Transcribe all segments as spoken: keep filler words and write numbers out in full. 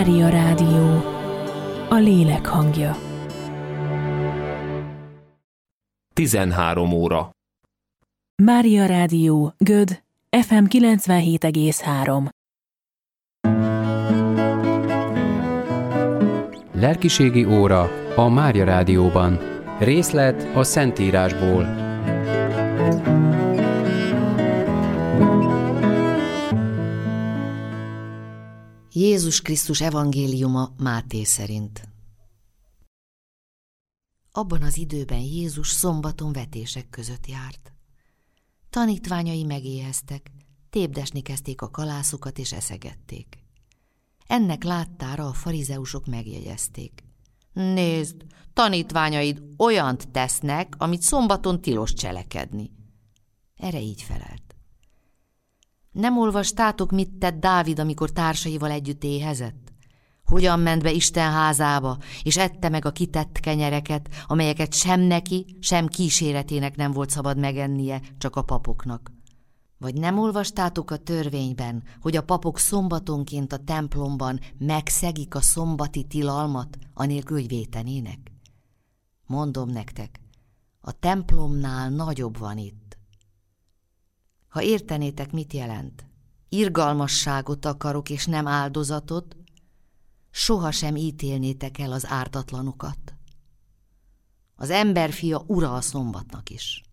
Mária Rádió, a lélek hangja. tizenhárom óra. Mária Rádió, Göd, ef em kilencvenhét egész három. Lelkiségi óra a Mária Rádióban. Részlet a Szentírásból. Jézus Krisztus evangéliuma Máté szerint. Abban az időben Jézus szombaton vetések között járt. Tanítványai megéheztek, tépdesni kezdték a kalászokat és eszegették. Ennek láttára a farizeusok megjegyezték. Nézd, tanítványaid olyant tesznek, amit szombaton tilos cselekedni. Erre így felelt. Nem olvastátok, mit tett Dávid, amikor társaival együtt éhezett? Hogyan ment be Isten házába, és ette meg a kitett kenyereket, amelyeket sem neki, sem kíséretének nem volt szabad megennie, csak a papoknak. Vagy nem olvastátok a törvényben, hogy a papok szombatonként a templomban megszegik a szombati tilalmat, anélkül, hogy vétenének? Mondom nektek, a templomnál nagyobb van itt. Ha értenétek, mit jelent, irgalmasságot akarok és nem áldozatot, sohasem ítélnétek el az ártatlanokat. Az emberfia ura a szombatnak is.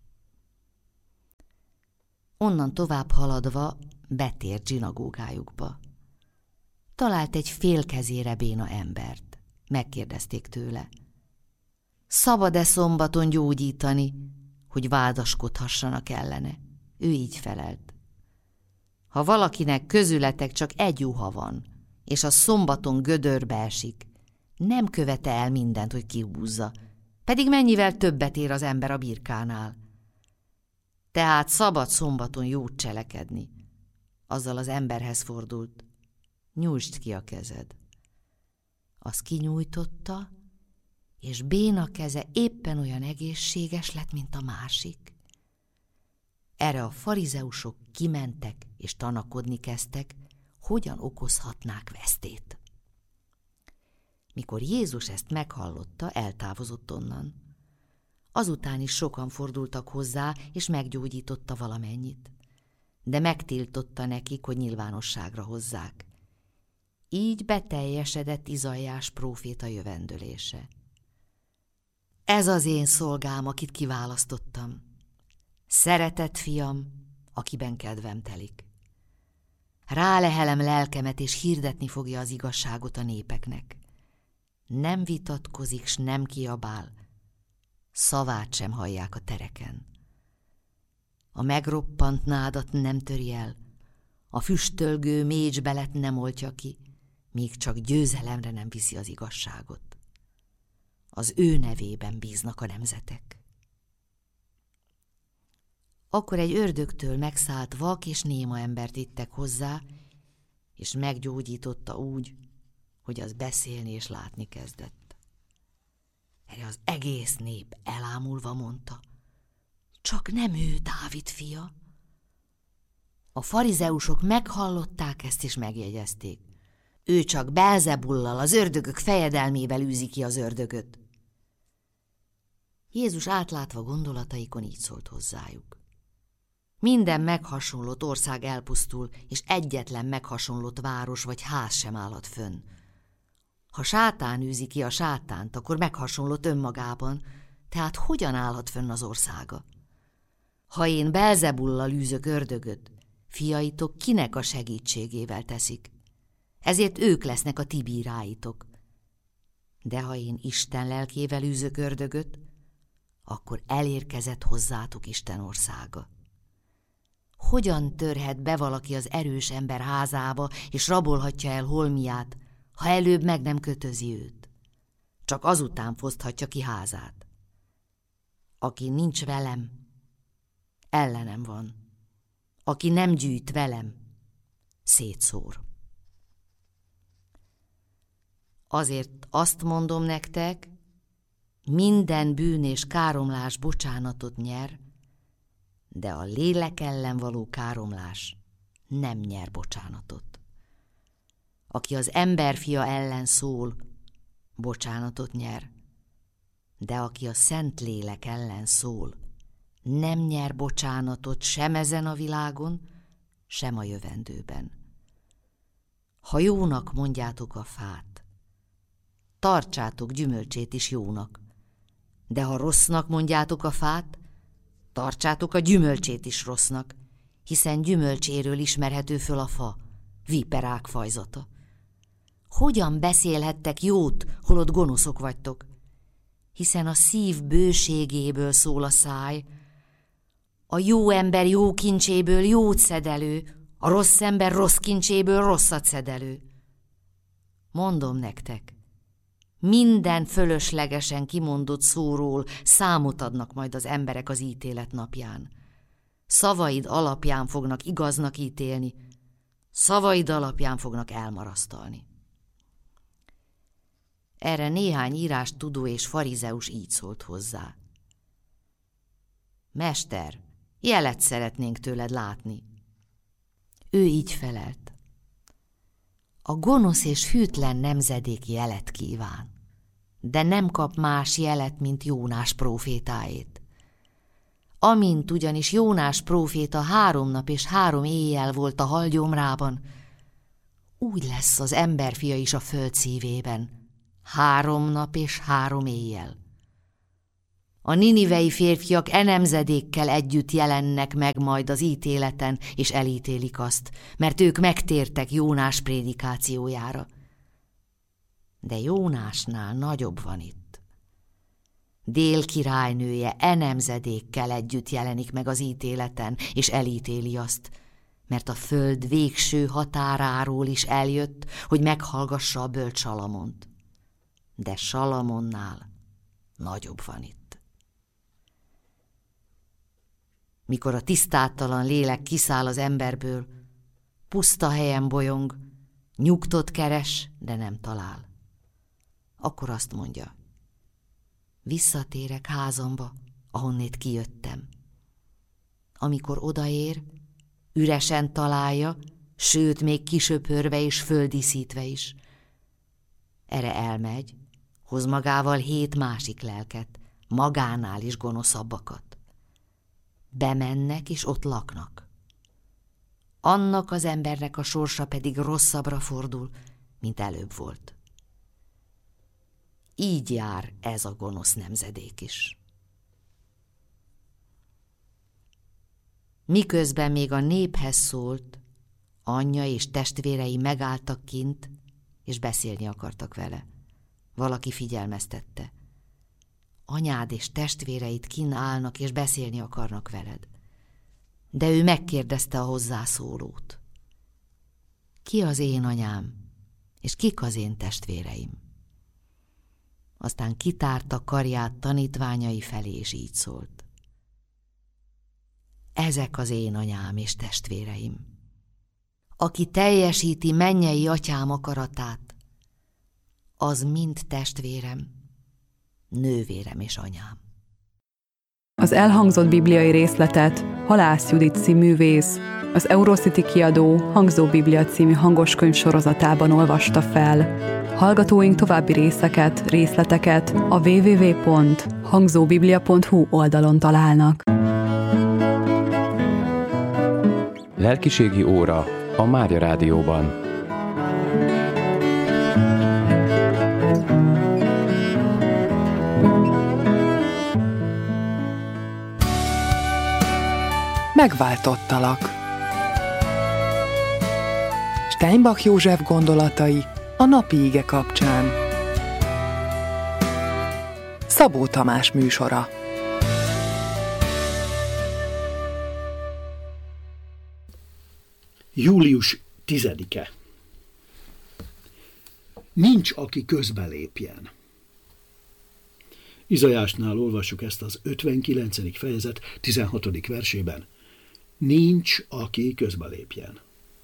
Onnan tovább haladva betért zsinagógájukba. Talált egy félkezére béna embert. Megkérdezték tőle. Szabad-e szombaton gyógyítani, hogy vádaskodhassanak ellene? Ő így felelt. Ha valakinek közületek csak egy juha van, és a szombaton gödörbe esik, nem követe el mindent, hogy kihúzza, pedig mennyivel többet ér az ember a birkánál. Tehát szabad szombaton jót cselekedni. Azzal az emberhez fordult. Nyújtsd ki a kezed. Az kinyújtotta, és béna keze éppen olyan egészséges lett, mint a másik. Erre a farizeusok kimentek és tanakodni kezdtek, hogyan okozhatnák vesztét. Mikor Jézus ezt meghallotta, eltávozott onnan. Azután is sokan fordultak hozzá, és meggyógyította valamennyit. De megtiltotta nekik, hogy nyilvánosságra hozzák. Így beteljesedett Izaiás próféta jövendölése. Ez az én szolgám, akit kiválasztottam. Szeretett fiam, akiben kedvem telik. Rálehelem lelkemet, és hirdetni fogja az igazságot a népeknek. Nem vitatkozik, s nem kiabál, szavát sem hallják a tereken. A megroppant nádat nem töri el, a füstölgő mécsbelet nem oltja ki, míg csak győzelemre nem viszi az igazságot. Az ő nevében bíznak a nemzetek. Akkor egy ördögtől megszállt vak és néma embert vittek hozzá, és meggyógyította úgy, hogy az beszélni és látni kezdett. Erre az egész nép elámulva mondta, csak nem ő Dávid fia. A farizeusok meghallották ezt és megjegyezték. Ő csak Belzebullal, az ördögök fejedelmével űzi ki az ördögöt. Jézus átlátva gondolataikon így szólt hozzájuk. Minden meghasonlott ország elpusztul, és egyetlen meghasonlott város vagy ház sem állhat fönn. Ha sátán űzi ki a sátánt, akkor meghasonlott önmagában, tehát hogyan állhat fönn az országa? Ha én Belzebullal űzök ördögöt, fiaitok kinek a segítségével teszik? Ezért ők lesznek a ti bíráitok. De ha én Isten lelkével űzök ördögöt, akkor elérkezett hozzátok Isten országa. Hogyan törhet be valaki az erős ember házába, és rabolhatja el holmiát, ha előbb meg nem kötözi őt? Csak azután foszthatja ki házát. Aki nincs velem, ellenem van. Aki nem gyűjt velem, szétszór. Azért azt mondom nektek, minden bűn és káromlás bocsánatot nyer, de a lélek ellen való káromlás nem nyer bocsánatot. Aki az emberfia ellen szól, bocsánatot nyer, de aki a Szentlélek ellen szól, nem nyer bocsánatot sem ezen a világon, sem a jövendőben. Ha jónak mondjátok a fát, tartsátok gyümölcsét is jónak, de ha rossznak mondjátok a fát, tartsátok a gyümölcsét is rossznak, hiszen gyümölcséről ismerhető föl a fa, viperák fajzata. Hogyan beszélhettek jót, holott gonoszok vagytok? Hiszen a szív bőségéből szól a száj, a jó ember jó kincséből jót szed elő, a rossz ember rossz kincséből rosszat szed elő. Mondom nektek, minden fölöslegesen kimondott szóról számot adnak majd az emberek az ítélet napján. Szavaid alapján fognak igaznak ítélni, szavaid alapján fognak elmarasztalni. Erre néhány írástudó és farizeus így szólt hozzá. Mester, jelet szeretnénk tőled látni. Ő így felelt. A gonosz és hűtlen nemzedék jelet kíván, de nem kap más jelet, mint Jónás prófétáét. Amint ugyanis Jónás próféta három nap és három éjjel volt a halgyomrában, úgy lesz az emberfia is a föld szívében, három nap és három éjjel. A ninivei férfiak e nemzedékkel együtt jelennek meg majd az ítéleten, és elítélik azt, mert ők megtértek Jónás prédikációjára. De Jónásnál nagyobb van itt. Dél királynője e nemzedékkel együtt jelenik meg az ítéleten, és elítéli azt, mert a föld végső határáról is eljött, hogy meghallgassa a bölcs Salamont. De Salamonnál nagyobb van itt. Mikor a tisztátalan lélek kiszáll az emberből, puszta helyen bolyong, nyugtot keres, de nem talál. Akkor azt mondja, visszatérek házamba, ahonnét kijöttem. Amikor odaér, üresen találja, sőt, még kisöpörve és földíszítve is. Erre elmegy, hoz magával hét másik lelket, magánál is gonoszabbakat. Bemennek és ott laknak. Annak az embernek a sorsa pedig rosszabbra fordul, mint előbb volt. Így jár ez a gonosz nemzedék is. Miközben még a néphez szólt, anyja és testvérei megálltak kint, és beszélni akartak vele. Valaki figyelmeztette. Anyád és testvéreid kinn állnak, és beszélni akarnak veled. De ő megkérdezte a hozzászólót. Ki az én anyám, és kik az én testvéreim? Aztán kitárta karját tanítványai felé, és így szólt. Ezek az én anyám és testvéreim. Aki teljesíti mennyei atyám akaratát, az mind testvérem, nővérem és anyám. Az elhangzott bibliai részletet Halász Judit színművész, az Eurocity kiadó Hangzó Biblia című hangoskönyv sorozatában olvasta fel. Hallgatóink további részeket, részleteket a double-u double-u double-u pont hangzóbiblia pont hu oldalon találnak. Lelkiségi óra a Mária Rádióban. Megváltottalak. Steinbach József gondolatai a napi ige kapcsán. Szabó Tamás műsora. július tizedike. Nincs, aki közbelépjen. Izaiásnál olvassuk ezt az ötvenkilencedik fejezet tizenhatodik versében. Nincs, aki közbelépjen.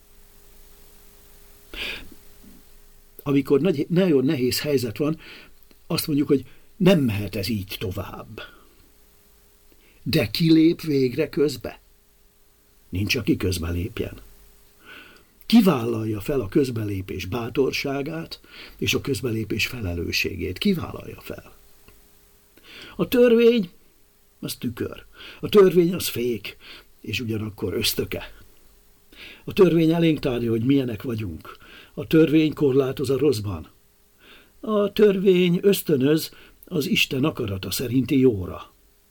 Amikor nagy, nagyon nehéz helyzet van, azt mondjuk, hogy nem mehet ez így tovább. De ki lép végre közbe? Nincs, aki közbelépjen. Kivállalja fel a közbelépés bátorságát és a közbelépés felelősségét. Kivállalja fel. A törvény az tükör. A törvény az fék, és ugyanakkor ösztöke. A törvény elénk tárja, hogy milyenek vagyunk. A törvény korlátoz a rosszban. A törvény ösztönöz az Isten akarata szerinti jóra.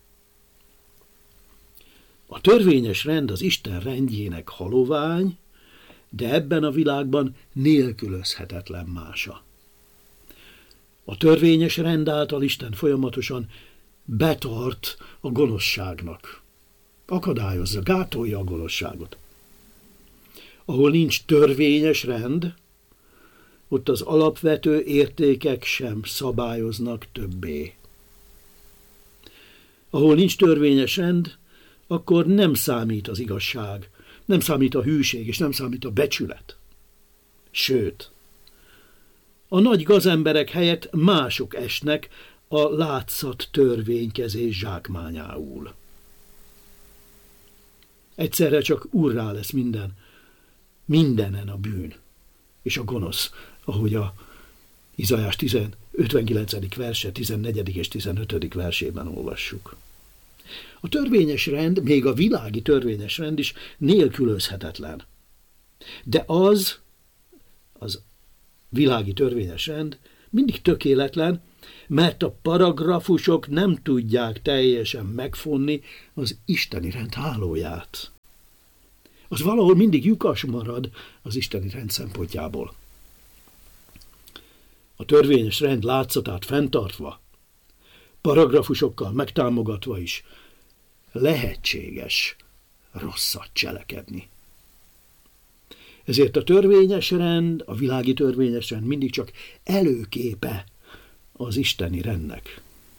A törvényes rend az Isten rendjének halovány, de ebben a világban nélkülözhetetlen mása. A törvényes rend által Isten folyamatosan betart a gonoszságnak. Akadályozza, gátolja a gonoszságot. Ahol nincs törvényes rend, ott az alapvető értékek sem szabályoznak többé. Ahol nincs törvényes rend, akkor nem számít az igazság, nem számít a hűség, és nem számít a becsület. Sőt, a nagy gazemberek helyett mások esnek a látszat törvénykezés zsákmányául. Egyszerre csak urrá lesz minden, mindenen a bűn és a gonosz, ahogy a Izaiás ötvenkilencedik verse, tizennegyedik és tizenötödik versében olvassuk. A törvényes rend, még a világi törvényes rend is nélkülözhetetlen. De az, az világi törvényes rend mindig tökéletlen, mert a paragrafusok nem tudják teljesen megfonni az isteni rend hálóját. Az valahol mindig lyukas marad az isteni rend szempontjából. A törvényes rend látszatát fenntartva, paragrafusokkal megtámogatva is lehetséges rosszat cselekedni. Ezért a törvényes rend, a világi törvényes rend mindig csak előképe az isteni rendnek.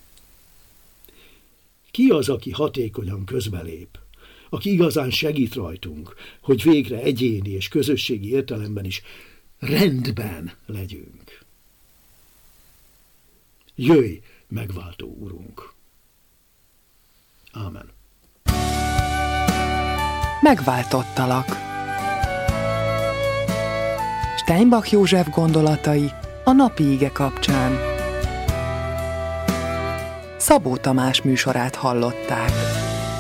Ki az, aki hatékonyan közbelép, aki igazán segít rajtunk, hogy végre egyéni és közösségi értelemben is rendben legyünk? Jöjj, megváltó Urunk! Ámen. Megváltottalak. Steinbach József gondolatai a napi ige kapcsán. Szabó Tamás műsorát hallották.